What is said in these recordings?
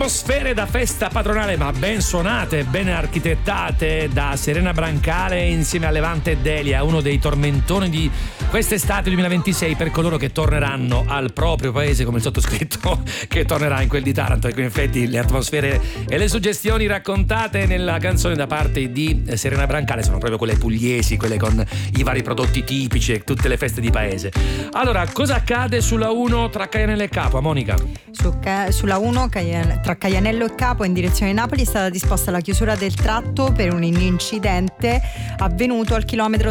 Atmosfere da festa patronale, ma ben suonate, ben architettate da Serena Brancale insieme a Levante e Delia, uno dei tormentoni di quest'estate 2026 per coloro che torneranno al proprio paese, come il sottoscritto che tornerà in quel di Taranto. E in effetti le atmosfere e le suggestioni raccontate nella canzone da parte di Serena Brancale sono proprio quelle pugliesi, quelle con i vari prodotti tipici e tutte le feste di paese. Allora, cosa accade sulla 1 tra Caianello e Capua, Monica? Sulla 1 tra Caianello e Capua in direzione Napoli è stata disposta la chiusura del tratto per un incidente avvenuto al chilometro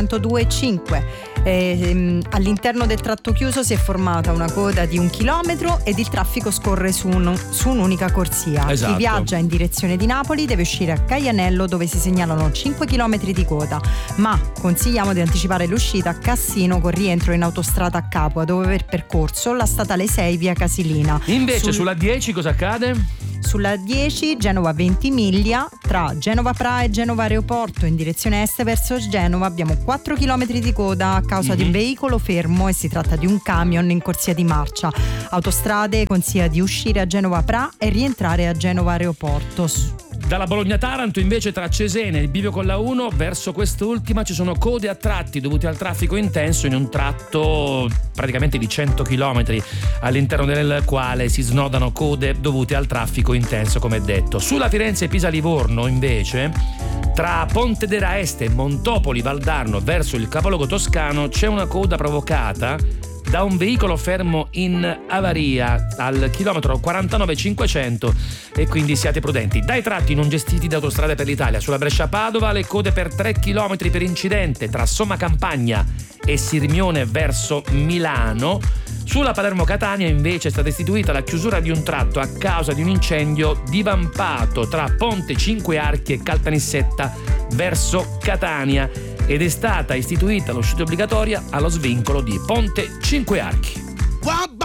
702,5. All'interno del tratto chiuso si è formata una coda di 1 chilometro ed il traffico scorre su un'unica corsia. Esatto. Chi viaggia in direzione di Napoli deve uscire a Caianello, dove si segnalano 5 chilometri di coda, ma consigliamo di anticipare l'uscita a Cassino con rientro in autostrada a Capua, dove aver percorso la statale 6 via Casilina. Invece sulla 10 cosa accade? Sulla 10 Genova Ventimiglia tra Genova Pra e Genova Aeroporto in direzione est verso Genova abbiamo 4 km di coda a causa di un veicolo fermo e si tratta di un camion in corsia di marcia. Autostrade consiglia di uscire a Genova Pra e rientrare a Genova Aeroporto. Dalla Bologna-Taranto invece tra Cesena e il bivio con la 1 verso quest'ultima ci sono code a tratti dovuti al traffico intenso in un tratto praticamente di 100 km all'interno del quale si snodano code dovute al traffico intenso, come detto. Sulla Firenze-Pisa-Livorno invece tra Pontedera Est e Montopoli Valdarno verso il capoluogo toscano c'è una coda provocata da un veicolo fermo in avaria al chilometro 49,500 e quindi siate prudenti. Dai tratti non gestiti da Autostrade per l'Italia, sulla Brescia-Padova le code per 3 km per incidente tra Somma Campagna e Sirmione verso Milano. Sulla Palermo-Catania invece è stata istituita la chiusura di un tratto a causa di un incendio divampato tra Ponte Cinque Archi e Caltanissetta verso Catania ed è stata istituita l'uscita obbligatoria allo svincolo di Ponte Cinque Archi.